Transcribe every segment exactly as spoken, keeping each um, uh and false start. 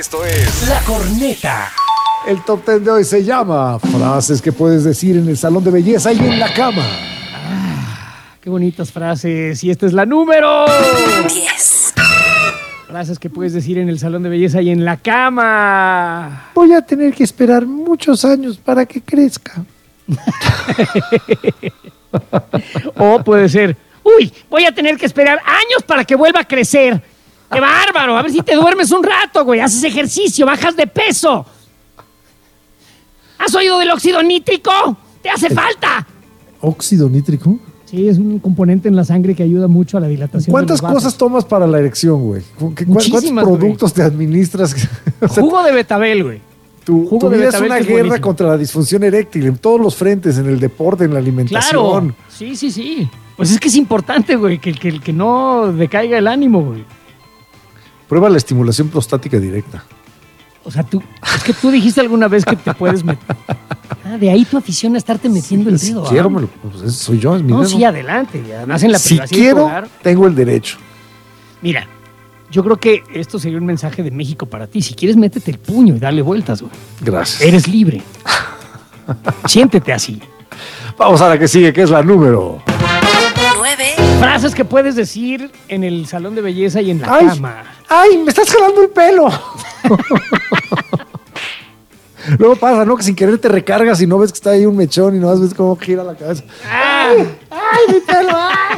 Esto es La Corneta. El top ten de hoy se llama frases que puedes decir en el salón de belleza y en la cama. Ah, qué bonitas frases. Y esta es la número diez. Frases que puedes decir en el salón de belleza y en la cama. Voy a tener que esperar muchos años para que crezca. O puede ser, uy, voy a tener que esperar años para que vuelva a crecer. ¡Qué bárbaro! A ver si te duermes un rato, güey. Haces ejercicio, bajas de peso. ¿Has oído del óxido nítrico? ¡Te hace falta! ¿Óxido nítrico? Sí, es un componente en la sangre que ayuda mucho a la dilatación. ¿Cuántas de los vasos. cosas tomas para la erección, güey? ¿Qué- ¿Cuántos Muchísimas, productos te administras? O sea, Jugo de betabel, güey. tu, jugo tu de vida es betabel una que es guerra buenísimo. contra la disfunción eréctil en todos los frentes, en el deporte, en la alimentación. Claro. Sí, sí, sí. Pues es que es importante, güey, que, que, que no decaiga el ánimo, güey. Prueba la estimulación prostática directa. O sea, tú, es que tú dijiste alguna vez que te puedes meter. Ah, de ahí tu afición a estarte metiendo el Si dedo. quiero, ¿ah? me lo- pues, ese soy yo, es mi No, dedo. sí, adelante. Ya nace en la Si privacidad de tu quiero, hogar. tengo el derecho. Mira, yo creo que esto sería un mensaje de México para ti. Si quieres, métete el puño y dale vueltas, güey. Gracias. Eres libre. Siéntete así. Vamos a la que sigue, que es la número. nueve. Frases que puedes decir en el salón de belleza y en la Ay. cama. ¡Ay, me estás jalando el pelo! Luego pasa, ¿no? Que sin querer te recargas y no ves que está ahí un mechón y no ves cómo gira la cabeza. ¡Ah! ¡Ay, mi pelo! ¡Ay!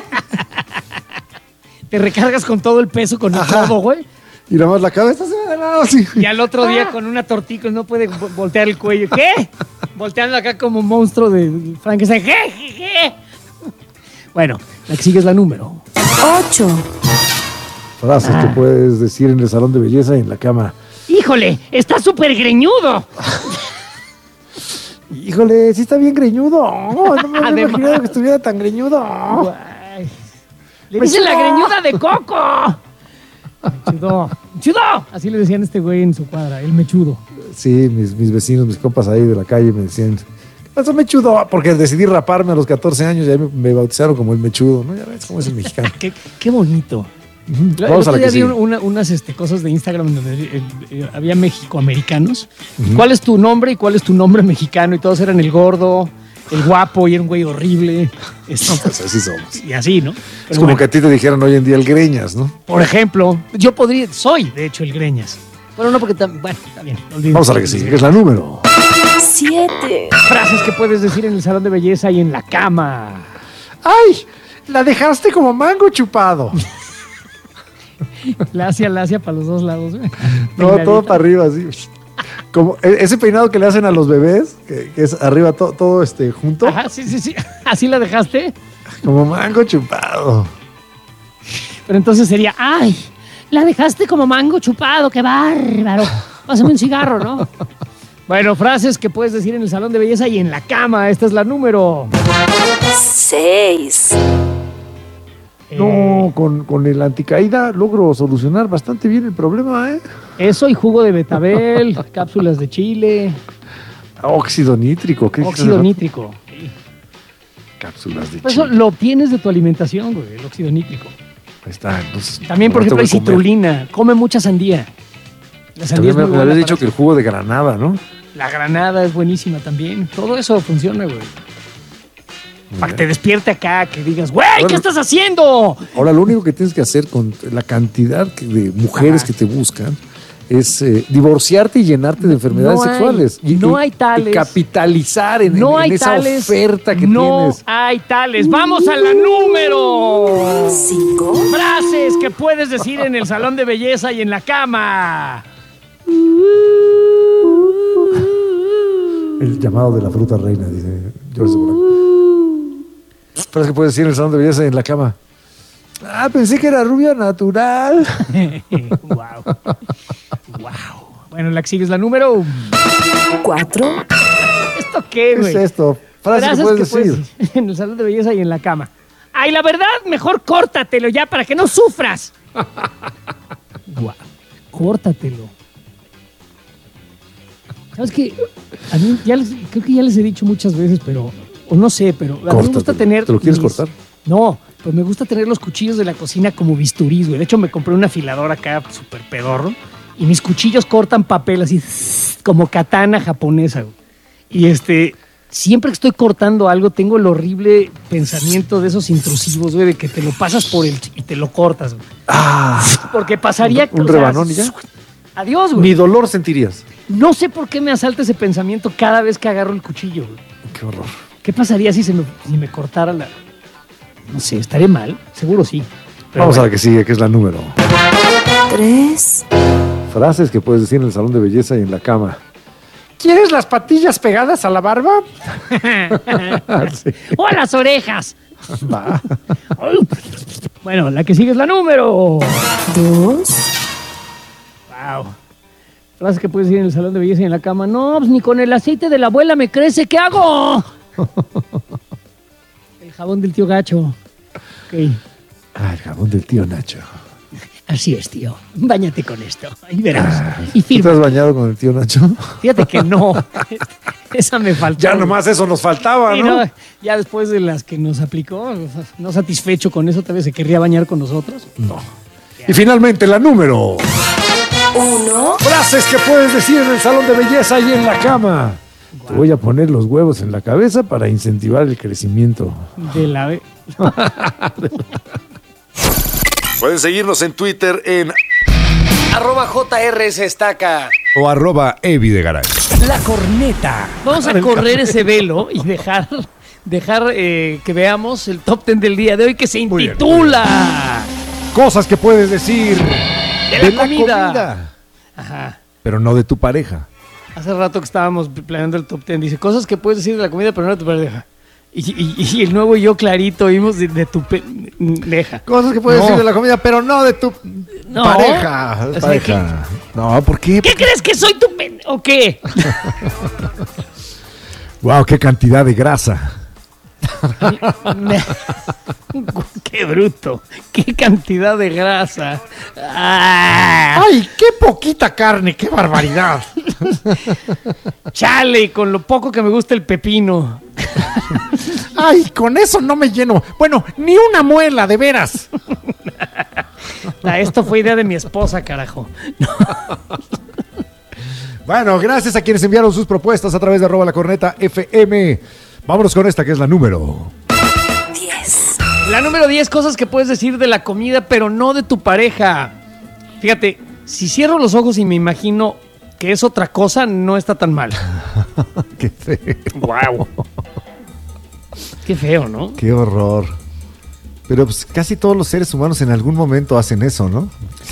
Te recargas con todo el peso, con el Ajá. codo, güey. Y nada más la cabeza se va de lado así. Y al otro día con una tortica no puede vo- voltear el cuello. ¿Qué? Volteando acá como monstruo de Frankenstein. ¿Qué? ¿Qué? ¿Qué? Bueno, la que sigue es la número. ocho. Frases que puedes decir en el salón de belleza y en la cama. ¡Híjole! ¡Está súper greñudo! Híjole, sí está bien greñudo. No, no me había Además. imaginado que estuviera tan greñudo. Guay. Le Pues dicen la no. greñuda de Coco. Mechudo. ¡Mechudo! Así le decían a este güey en su cuadra, el mechudo. Sí, mis, mis vecinos, mis compas ahí de la calle me decían, ¿qué pasó, mechudo? Porque decidí raparme a los catorce años y ahí me, me bautizaron como el mechudo, ¿no? Ya ves cómo es el mexicano. Qué, qué bonito. El Vamos a otro la día que vi sigue. una- unas este, cosas de Instagram donde eh, eh, había mexicoamericanos. ¿Cuál es tu nombre y cuál es tu nombre mexicano? Y todos eran el gordo, el guapo y era un güey horrible. Es- Pues así somos. y así, ¿no? Es Pero como bueno, que a ti te dijeran hoy en día el greñas, ¿no? por ejemplo, yo podría, soy de hecho el greñas. Pero no porque, tam- bueno, está bien. olvídense. Vamos a la que sigue, que es la número. siete. Frases que puedes decir en el salón de belleza y en la cama. ¡Ay! La dejaste como mango chupado. Lacia, lacia para los dos lados. güey. No, Peinadita. todo para arriba, así. Como e- ese peinado que le hacen a los bebés, que, que es arriba to- todo este junto, Ajá, sí, sí, sí. ¿Así la dejaste? como mango chupado. Pero entonces sería, ay, la dejaste como mango chupado, qué bárbaro. Pásame un cigarro, ¿no? Bueno, frases que puedes decir en el salón de belleza y en la cama. Esta es la número. seis. Eh, No, con, con el anticaída logro solucionar bastante bien el problema, ¿eh? Eso y jugo de betabel, cápsulas de chile, Óxido nítrico, ¿qué óxido nítrico. Cápsulas de Por eso chile. lo obtienes de tu alimentación, güey, el óxido nítrico. Ahí está. Entonces, También, por ahora ejemplo, hay te voy a comer. citrulina. Come mucha sandía. La sandía También es me, muy me buena habías para dicho que el eso. jugo de granada, ¿no? La granada es buenísima también. Todo eso funciona, güey. Para que te despierte acá, que digas, güey, ¿qué Bueno. estás haciendo? Ahora, lo único que tienes que hacer con la cantidad que- de mujeres Ajá. que te buscan es eh, divorciarte y llenarte de enfermedades No hay- sexuales. Y, no y- hay tales. y capitalizar en, No en hay esa tales. oferta que no tienes. hay tales. Vamos a la número. cinco. Frases que puedes decir en el salón de belleza y en la cama. El llamado de la fruta reina, dice George Burak. Pero es que puedes decir en el salón de belleza y en la cama. Ah, pensé que era rubia natural. wow. Wow. Bueno, la que sigue es la número. cuatro. ¿Esto qué, ¿Qué güey? es esto? Frase que puedes decir. en el salón de belleza y en la cama. Ay, la verdad, mejor córtatelo ya para que no sufras. Guau, córtatelo. ¿Sabes qué? A mí ya les- creo que ya les he dicho muchas veces, pero... O no sé, pero a mí me gusta Córtatelo. tener... ¿Te lo quieres mis- cortar? No, pues me gusta tener los cuchillos de la cocina como bisturís, güey. De hecho, me compré un afilador acá súper pedorro y mis cuchillos cortan papel así como katana japonesa, güey. Y este, siempre que estoy cortando algo tengo el horrible pensamiento de esos intrusivos, güey, de que te lo pasas por el y te lo cortas, güey. Ah, Porque pasaría... un o sea, rebanón y ya. Adiós, güey. Ni dolor sentirías. No sé por qué me asalta ese pensamiento cada vez que agarro el cuchillo, güey. Qué horror. ¿Qué pasaría si, se me, si me cortara la...? No sé, ¿estaría mal? Seguro sí. Pero Vamos bueno. a la que sigue, que es la número. tres, Frases que puedes decir en el salón de belleza y en la cama. ¿Quieres las patillas pegadas a la barba? Sí. ¡O a las orejas! Va. Bueno, la que sigue es la número. dos, Wow. Frase que puedes decir en el salón de belleza y en la cama. No, pues ni con el aceite de la abuela me crece. ¿Qué hago? El jabón del tío Gacho. Ok. Ah, el jabón del tío Nacho. Así es, tío. Báñate con esto. Ahí verás. Y ¿Tú te firma. has bañado con el tío Nacho? Fíjate que no. Esa me faltó. Ya nomás eso nos faltaba, Sí, ¿no? no, ya después de las que nos aplicó, no satisfecho con eso, tal vez se querría bañar con nosotros. No. Y finalmente la número. uno, Frases que puedes decir en el salón de belleza y en la cama. Te voy a poner los huevos en la cabeza para incentivar el crecimiento. De la ve- Pueden seguirnos en Twitter en Arroba J R S Estaca. O arroba Evi de Garay. La corneta. Vamos a correr ese velo y dejar, dejar eh, que veamos el top ten del día de hoy que se Muy bien, intitula cosas que puedes decir De la comida. Ajá. pero no de tu pareja. Hace rato que estábamos planeando el top ten, dice cosas que puedes decir de la comida, pero no de tu pareja. Y, y- y el nuevo y yo clarito oímos de, de tu pareja. Cosas que puedes No. decir de la comida, pero no de tu No. pareja. O sea, Pareja. No, ¿por qué? ¿Qué crees que soy tu pen... o qué? Wow, qué cantidad de grasa. Me- Qué bruto. Qué cantidad de grasa. Ah, ¡Ay, qué poquita carne! ¡Qué barbaridad! chale, con lo poco que me gusta el pepino. ¡Ay, con eso no me lleno! Bueno, ni una muela, de veras. Ah, esto fue idea de mi esposa, carajo. Bueno, gracias a quienes enviaron sus propuestas a través de arroba la corneta F M. Vámonos con esta que es la número. diez, La número diez, cosas que puedes decir de la comida, pero no de tu pareja. Fíjate, si cierro los ojos y me imagino que es otra cosa, no está tan mal. Qué feo. Wow. Qué feo, ¿no? Qué horror. Pero pues casi todos los seres humanos en algún momento hacen eso, ¿no?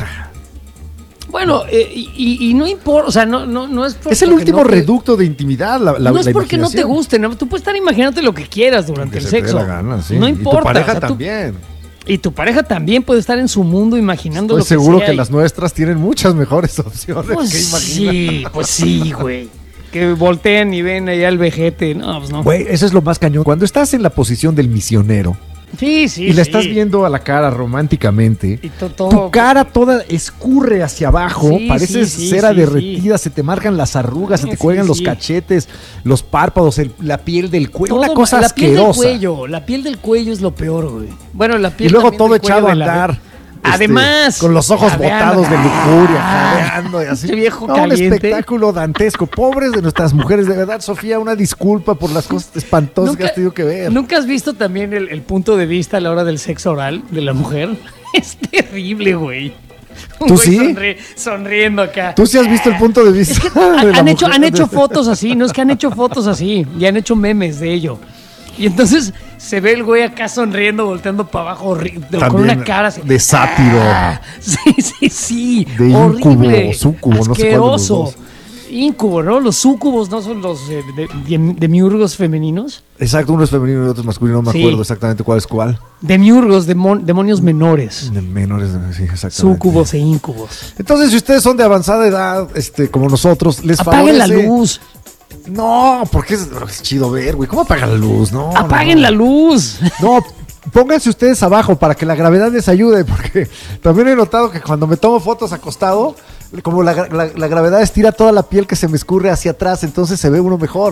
Bueno, eh, y, y- y no importa, o sea, no, no, no es por Es el porque último no te- reducto de intimidad, la, la no es la porque no te imaginación. guste, ¿no? Tú puedes estar imaginándote lo que quieras durante Que el se te dé sexo. la gana, sí. No Y importa. tu pareja o sea, tú- también. y tu pareja también puede estar en su mundo imaginando Estoy lo que seguro sea que y- las nuestras tienen muchas mejores opciones Pues que imaginar. sí, pues sí, güey. Que voltean y ven allá al vejete. No, pues no. Güey, eso es lo más cañón. Cuando estás en la posición del misionero Sí, sí, y la sí. estás viendo a la cara románticamente, Y to- todo- tu cara toda escurre hacia abajo, Sí, pareces sí, sí, cera sí, derretida, se te marcan las arrugas, se te Sí, cuelgan los sí. cachetes, los párpados, el- la piel del cuello, todo una cosa la piel del asquerosa. cuello, la piel del cuello es lo peor, güey. Bueno, la piel Y luego también todo del cuello echado a de la- andar. este, Además, con los ojos jadeando. botados de lujuria, Ah, jadeando y así. ese viejo No, un caliente. espectáculo dantesco. Pobres de nuestras mujeres, de verdad, Sofía, una disculpa por las cosas espantosas que has tenido que ver. ¿Nunca has visto también el, el punto de vista a la hora del sexo oral de la mujer? Es terrible, güey. Un ¿Tú güey sí? sonri- sonriendo acá. ¿Tú sí has visto el punto de vista? Han, de la han hecho, mujer? han hecho fotos así, no es que han hecho fotos así y han hecho memes de ello. Y entonces se ve el güey acá sonriendo, volteando para abajo, horri- con También una cara así. de sátiro. Ah, sí, sí, sí. De horrible. íncubo, súcubo, no sé cuál de los asqueroso. dos. Incubo, ¿no? Los súcubos no son los eh, de, de- demiurgos femeninos. Exacto, uno es femenino y otro es masculino, no me Sí. acuerdo exactamente cuál es cuál. Demiurgos, demon- demonios menores. De menores, sí, exactamente. Súcubos e íncubos. Entonces, si ustedes son de avanzada edad, este, como nosotros, les Apaguen la favorece- luz. No, porque es, es chido ver, güey. ¿Cómo apagan la luz? No. Apaguen no. la luz. No, pónganse ustedes abajo para que la gravedad les ayude, porque también he notado que cuando me tomo fotos acostado, como la, la- la gravedad estira toda la piel que se me escurre hacia atrás, entonces se ve uno mejor.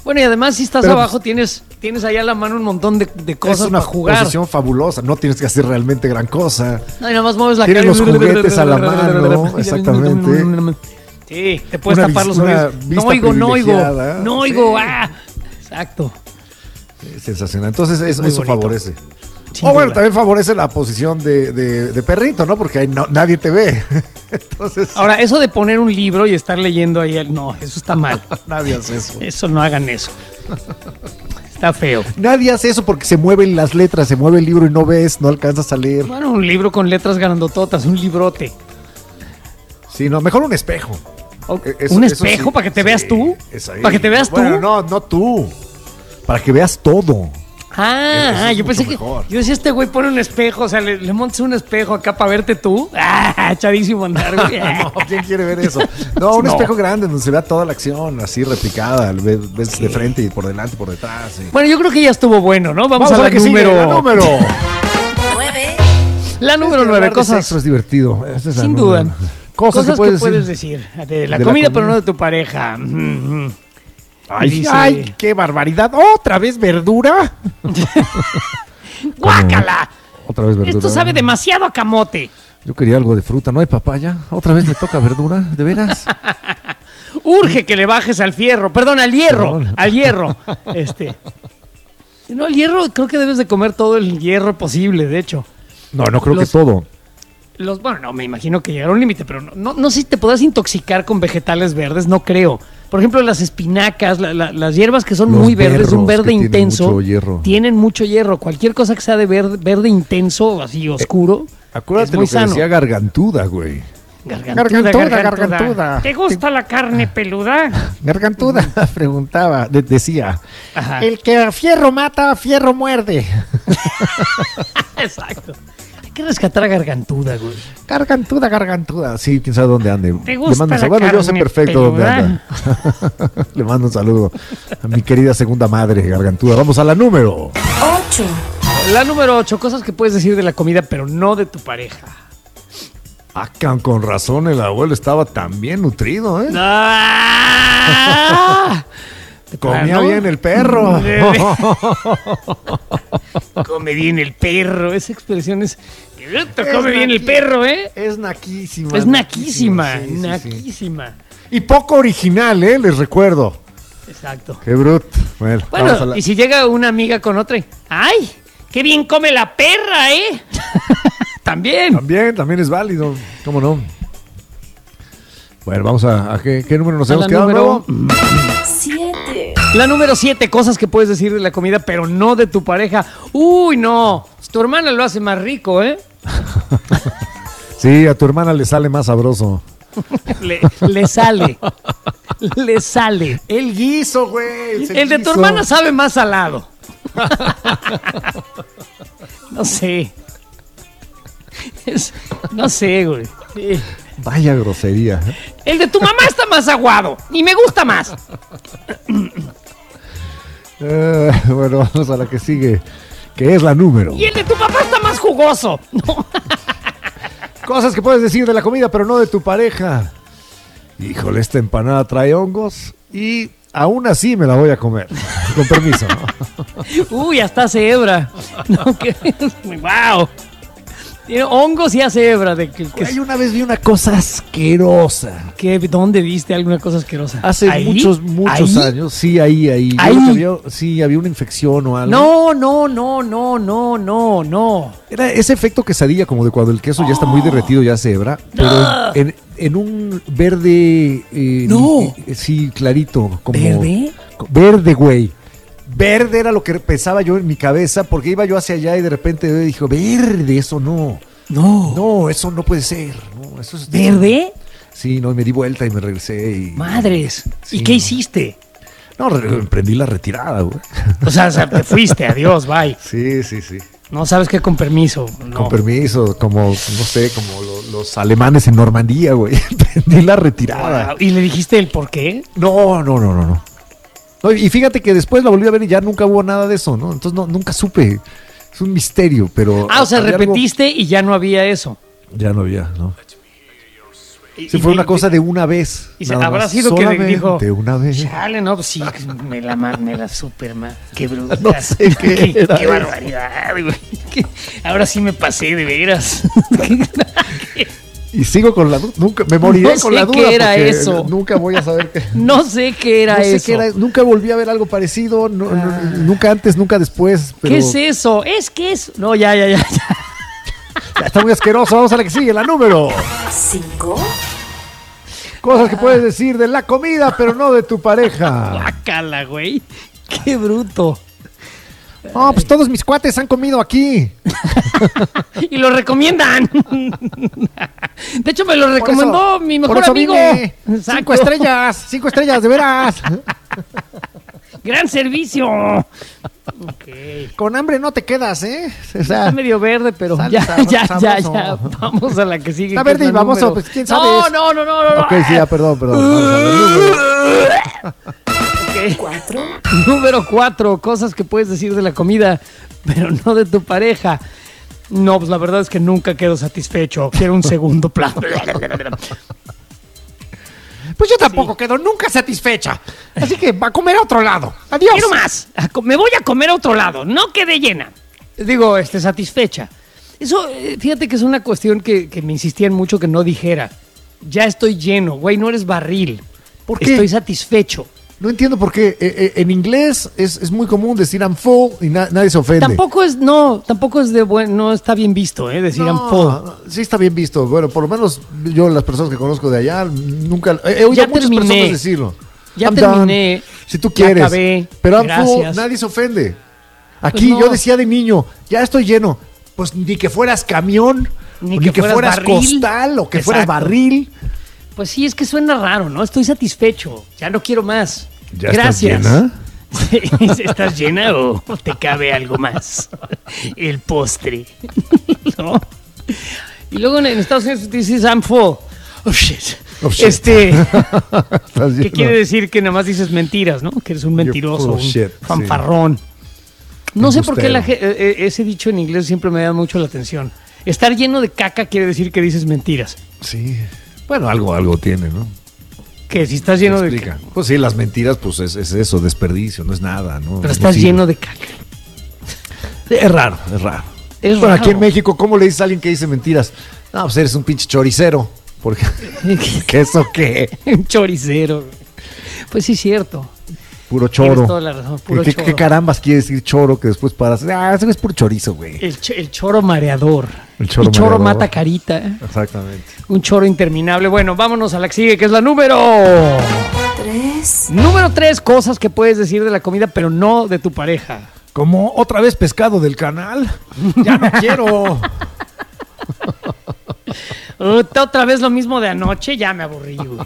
Bueno, y además si estás Pero, abajo tienes, tienes allá a la mano un montón de, de cosas es una para jugar. posición fabulosa, no tienes que hacer realmente gran cosa. No, y nada más mueves la Tienes cara. los juguetes a la mano, exactamente. Sí, te puedes Una tapar vis- los una oídos. vista No oigo, no oigo, privilegiada. no oigo. Sí. Ah, exacto. Sensacional. Entonces eso, Muy eso bonito. favorece. Sin O bueno, duda. también favorece la posición de, de- de perrito, ¿no? Porque ahí no- nadie te ve. Entonces, Ahora, eso de poner un libro y estar leyendo ahí, no, eso está mal. nadie hace eso. Eso no hagan eso. Está feo. Nadie hace eso porque se mueven las letras, se mueve el libro y no ves, no alcanzas a leer. Bueno, un libro con letras grandototas, un librote. Sí, no, mejor un espejo. O- Eh, eso- ¿Un eso espejo sí, para que te sí, veas tú? es ahí. ¿Para que te veas Bueno, tú? no, no tú. Para que veas todo. Ah, Eso ah, es yo pensé mucho que. mejor. Yo decía, este güey pone un espejo, o sea, le, le montas un espejo acá para verte tú. Ah, echadísimo andar, güey. No, ¿quién quiere ver eso? No, un No. espejo grande donde se vea toda la acción, así replicada, ves, ves de frente y por delante y por detrás. sí. Bueno, yo creo que ya estuvo bueno, ¿no? Vamos, a, la la que sigue, número. la número. nueve, La número Es que nueve, hablar de cosas. sexo es divertido. Esa es la Sin número. duda. Cosas, que puedes, decir. De la De la comida, comida. pero no de tu pareja. Mm, mm. Ay, Dice- ay, qué barbaridad. ¿Otra vez verdura? ¡Guácala! Otra vez verdura. Esto sabe demasiado a camote. Yo quería algo de fruta, ¿no hay papaya? ¿Otra vez me toca verdura? ¿De veras? Urge que le bajes al fierro, perdón, al hierro, Perdón. al hierro. Este. No, el hierro, creo que debes de comer todo el hierro posible, de hecho. No, no creo Los- que todo. Los, bueno, no, me imagino que llegará a un límite, pero no, no, no sé si te podrás intoxicar con vegetales verdes, no creo. Por ejemplo, las espinacas, la- la- las hierbas que son Los muy verdes, un berros verde que tienen intenso, mucho hierro. tienen mucho hierro. Cualquier cosa que sea de verde, verde intenso, así oscuro, Acuérdate es lo muy que sano. decía Gargantuda, güey. Gargantuda, Gargantuda, gargantuda. ¿Te gusta la carne peluda? Gargantuda preguntaba, de- decía, Ajá. el que a fierro mata, a fierro muerde. Exacto. Hay que rescatar a Gargantuda, güey. Gargantuda, gargantuda. Sí, quién sabe dónde ande. ¿Te gusta Le mando un la saludo. Bueno, yo sé carne perfecto dónde peluda? anda. Le mando un saludo a mi querida segunda madre, Gargantuda. Vamos a la número. ocho, La número ocho, cosas que puedes decir de la comida, pero no de tu pareja. Ah, can- con razón el abuelo estaba tan bien nutrido, ¿eh? ¡Ah! Comía Plano. bien el perro. Come bien el perro. Esa expresión es. Es Come bien el naqui- perro, ¿eh? Es naquísima. Es naquísima. sí, sí, sí. naquísima. Y poco original, ¿eh? Les recuerdo. Exacto. Qué bruto. Bueno, vamos a Bueno, la- y si llega una amiga con otra. y, ¡Ay! ¡Qué bien come la perra, eh! También. También, también es válido. ¿Cómo no? Bueno, vamos a, a qué, qué número nos A hemos la quedado número- nuevo? siete, La número siete, cosas que puedes decir de la comida, pero no de tu pareja. Uy, no. Tu hermana lo hace más rico, ¿eh? Sí, a tu hermana le sale más sabroso. Le, le sale. Le sale. El guiso, güey. El de tu hermana sabe más salado. No sé. Es- no sé, güey. Sí. Vaya grosería. ¿eh? El de tu mamá está más aguado. Y me gusta más. Eh, bueno, vamos a la que sigue, que es la número. Y el de tu papá está más jugoso. No. Cosas que puedes decir de la comida, pero no de tu pareja. Híjole, esta empanada trae hongos y aún así me la voy a comer. Con permiso. Uy, hasta hace hebra. No, que, wow. Tiene hongos y hace hebra. De que, que- Güey, una vez vi una cosa asquerosa. que- ¿Dónde viste alguna cosa asquerosa? Hace ¿Ahí? muchos, muchos ¿Ahí? años. Sí, ahí, ahí. Yo ¿Ahí? creo que había- sí, había una infección o algo. No, no, no, no, no, no, no. Era ese efecto quesadilla, como de cuando el queso ya está muy derretido, ya se hebra. Pero Ah. en, en un verde. eh, No. eh, sí, clarito. Como, ¿Verde? Verde, güey. Verde era lo que pensaba yo en mi cabeza, porque iba yo hacia allá y de repente dijo, verde, eso no. No. No, eso no puede ser. No, eso es, ¿Verde? Sí, no, y me di vuelta y me regresé y... Madres. Sí, ¿Y qué no. hiciste? No, re- emprendí la retirada, güey. O sea, o sea, te fuiste, adiós, bye. Sí, sí, sí. No sabes qué con permiso. No. Con permiso, como, no sé, como lo- los alemanes en Normandía, güey. Emprendí la retirada. Wow. ¿Y le dijiste el por qué? No, no, no, no, no. No, y fíjate que después la volví a ver y ya nunca hubo nada de eso, ¿no? Entonces no, nunca supe. Es un misterio, pero... Ah, o sea, había algo- repetiste y ya no había eso. Ya no había, ¿no? Y- Se y fue me- una cosa de una vez. Y se, nada habrá más. sido que le dijo, Solamente una vez. chale, no, pues sí, me la, ma- me la super ma- qué bruta. No sé qué qué, era qué eso. barbaridad, güey. Que ahora sí me pasé de veras. Y sigo con la duda. Nunca, me moriré No con sé la duda. qué era porque eso. Nunca voy a saber qué. No sé qué era No sé eso. qué era, nunca volví a ver algo parecido. no- no- Ah. nunca antes, nunca después. Pero ¿Qué es eso? Es que es. No, ya, ya, ya. ya. ya está muy asqueroso. Vamos a la que sigue, la número. cinco, Cosas que puedes decir de la comida, pero no de tu pareja. Guácala, güey. Qué bruto. No, pues todos mis cuates han comido aquí. Y lo recomiendan. De hecho, me lo Por recomendó eso- mi por mejor eso amigo. vine. Exacto. Cinco estrellas, cinco estrellas, de veras. Gran servicio. Ok. Con hambre no te quedas, ¿eh? O Está sea, medio verde, pero Sal- ya, sab- ya, ya, sabroso. ya. Vamos a la que sigue. Está que es verde y la baboso, número- pues, ¿quién No, sabe? no, no, no, no. ok, sí, ya, perdón, perdón. Vamos a ver, número. Ok. cuatro, Número cuatro, cosas que puedes decir de la comida, pero no de tu pareja. No, pues la verdad es que nunca quedo satisfecho. Quiero un segundo plato. Pues yo tampoco quedo nunca satisfecha. Así que va a comer a otro lado. Adiós. Quiero más. A co- Me voy a comer a otro lado. No quedé llena. Digo, este, satisfecha. Eso, eh, fíjate que es una cuestión que, que me insistían mucho que no dijera. Ya estoy lleno, güey, no eres barril. ¿Por qué? Estoy satisfecho. No entiendo por qué. Eh, eh, en inglés es, es muy común decir I'm full y na- nadie se ofende. Tampoco es, no, tampoco es de buen, no está bien visto, ¿eh? Decir I'm full. No, sí está bien visto. Bueno, por lo menos yo, las personas que conozco de allá, nunca he he oído Ya a muchas terminé. personas decirlo. Ya I'm terminé. done. Si tú Ya quieres. acabé. Pero I'm full, Gracias. nadie se ofende. Aquí Pues no. yo decía de niño, ya estoy lleno. Pues ni que fueras camión, Ni ni, que que, fueras fueras, barril. costal o que fueras Exacto. barril. Pues sí, es que suena raro, ¿no? Estoy satisfecho. Ya no quiero más. ¿Ya estás Gracias. llena? Sí, ¿estás llena o te cabe algo más? El postre. ¿No? Y luego en Estados Unidos dices I'm full. Oh shit. Oh, shit. Este, Estás ¿qué lleno. quiere decir? Que nada más dices mentiras, ¿no? Que eres un You're mentiroso, full of un shit, fanfarrón. No sé por qué la, Embustero. ge- eh, eh, ese dicho en inglés siempre me da mucho la atención. Estar lleno de caca quiere decir que dices mentiras. Sí. Bueno, algo, algo tiene, ¿no? Que si estás lleno de Explica. caca. Pues sí, las mentiras, pues es, es eso, desperdicio, no es nada, ¿no? Pero No estás sirve. lleno de caca. Es raro, es raro. Es bueno, raro. aquí en México, ¿cómo le dices a alguien que dice mentiras? No, pues eres un pinche choricero. Porque, ¿qué eso qué? Un choricero. Pues sí, es cierto. Puro Tienes choro. toda la razón, puro ¿Qué, choro. qué carambas quiere decir choro que después paras? Ah, eso es puro chorizo, güey. El, ch- el choro mareador. El choro y choro mareador. mata carita. ¿eh? Exactamente. Un choro interminable. Bueno, vámonos a la que sigue, que es la número... tres, Número tres, cosas que puedes decir de la comida, pero no de tu pareja. Como otra vez pescado del canal. Ya no quiero. Ota- Otra vez lo mismo de anoche, ya me aburrí, güey.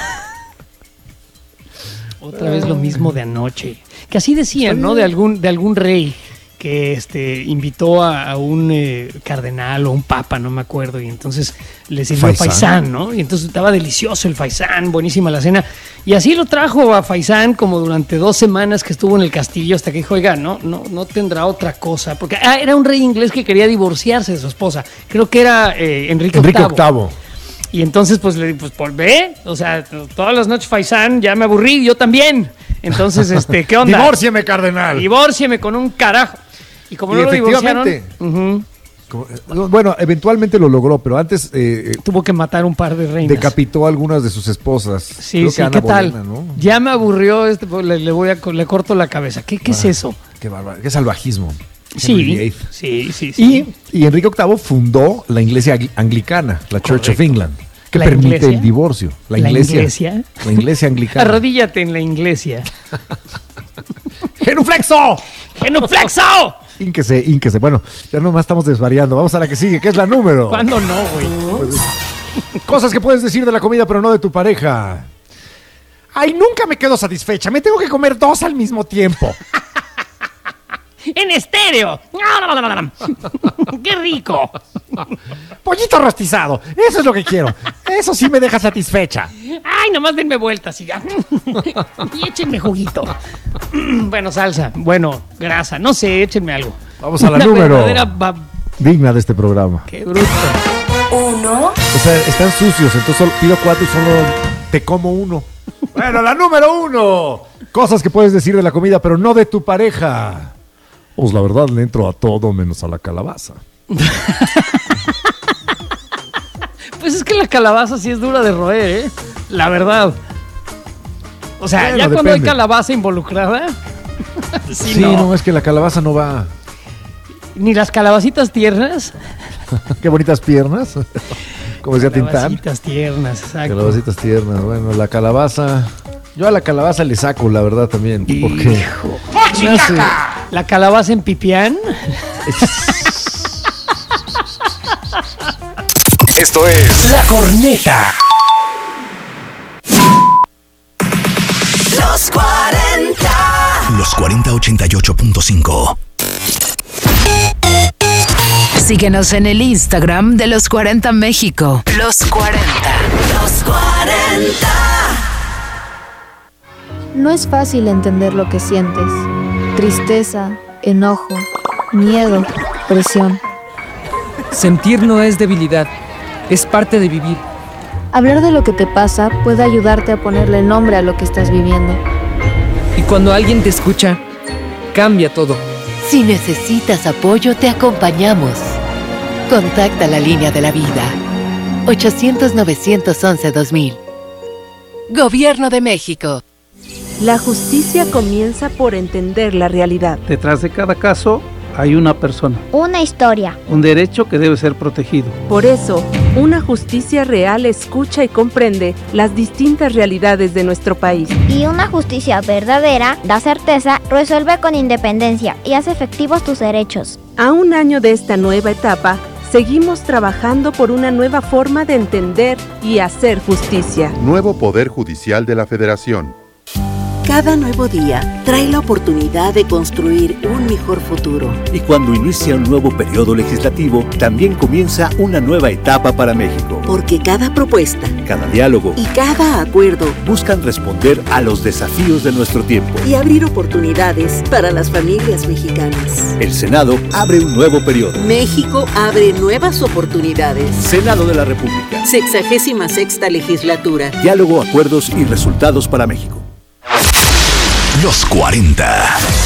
Otra vez lo mismo de anoche. Que así decían, ¿no? De algún, de algún rey que este, invitó a, a un eh, cardenal o un papa, no me acuerdo, y entonces le sirvió Faisán. faisán, ¿no? Y entonces estaba delicioso el faisán, buenísima la cena. Y así lo trajo a faisán como durante dos semanas que estuvo en el castillo hasta que dijo, oiga, no, no, no tendrá otra cosa. Porque ah, era un rey inglés que quería divorciarse de su esposa. Creo que era eh, Enrique, Enrique octavo. Octavo. Y entonces, pues, le pues, por ve, o sea, t- todas las noches faisán, ya me aburrí, yo también. Entonces, este, ¿qué onda? Divórcieme, cardenal. Divórcieme con un carajo. Y como Y no lo divorciaron, efectivamente. ujú, Como- eh, Bueno, eventualmente lo logró, pero antes eh, eh, tuvo que matar un par de reinas. decapitó a algunas de sus esposas. Sí, Creo sí, que Ana ¿qué tal? Bolena, ¿no? Ya me aburrió, este, pues, le, le voy a, co- le corto la cabeza. ¿Qué, qué es Ah, eso? Qué bárbaro, qué salvajismo. Henry Sí, vieighth. sí, sí, sí. Y, y Enrique octavo fundó la iglesia angli- anglicana, la Church of Correcto. England, que ¿La permite iglesia? el divorcio. La ¿La iglesia. iglesia? La iglesia anglicana. Arrodíllate en la iglesia. ¡Genuflexo! ¡Genuflexo! Ínquese, ínquese. Bueno, ya nomás estamos desvariando. Vamos a la que sigue, que es la número. ¿Cuándo no, güey? Cosas que puedes decir de la comida, pero no de tu pareja. Ay, nunca me quedo satisfecha. Me tengo que comer dos al mismo tiempo. ¡En estéreo! ¡Qué rico! Pollito rostizado. Eso es lo que quiero. Eso sí me deja satisfecha. ¡Ay, nomás denme vueltas y ya! Y échenme juguito. Bueno, salsa. Bueno, grasa. No sé, échenme algo. Vamos a la Una número. verdadera ba- Digna de este programa. ¡Qué bruto! uno. O sea, están sucios, entonces solo pido cuatro y solo te como uno. Bueno, la número uno. Cosas que puedes decir de la comida, pero no de tu pareja. Pues la verdad le entro a todo menos a la calabaza. Pues es que la calabaza sí es dura de roer, ¿eh? La verdad. O sea, Bueno, ya cuando depende. hay calabaza involucrada. sí, Sí, no. no, es que la calabaza no va. Ni las calabacitas tiernas. Qué bonitas piernas. Como decía Tintán. Calabacitas tiernas, exacto. Calabacitas tiernas. Bueno, la calabaza. Yo a la calabaza le saco, la verdad, también. Porque. Hijo. No sé. La calabaza en pipián. Esto es La Corneta. Los cuarenta. Los cuarenta ochenta y ocho punto cinco. Síguenos en el Instagram de Los cuarenta México. Los cuarenta. Los cuarenta. No es fácil entender lo que sientes. Tristeza, enojo, miedo, presión. Sentir no es debilidad, es parte de vivir. Hablar de lo que te pasa puede ayudarte a ponerle nombre a lo que estás viviendo. Y cuando alguien te escucha, cambia todo. Si necesitas apoyo, te acompañamos. Contacta la línea de la vida. ochocientos, novecientos once, dos mil. Gobierno de México. La justicia comienza por entender la realidad. Detrás de cada caso hay una persona, una historia, un derecho que debe ser protegido. Por eso, una justicia real escucha y comprende las distintas realidades de nuestro país. Y una justicia verdadera da certeza, resuelve con independencia y hace efectivos tus derechos. A un año de esta nueva etapa, seguimos trabajando por una nueva forma de entender y hacer justicia. Nuevo Poder Judicial de la Federación. Cada nuevo día trae la oportunidad de construir un mejor futuro. Y cuando inicia un nuevo periodo legislativo, también comienza una nueva etapa para México. Porque cada propuesta, cada diálogo y cada acuerdo buscan responder a los desafíos de nuestro tiempo y abrir oportunidades para las familias mexicanas. El Senado abre un nuevo periodo. México abre nuevas oportunidades. Senado de la República. Sexagésima sexta legislatura. Diálogo, acuerdos y resultados para México. Los cuarenta.